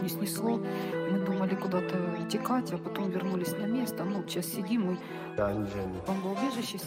не снесло. Мы думали куда-то утекать, а потом вернулись на место. Ну, сейчас сидим, мы в бомбоубежище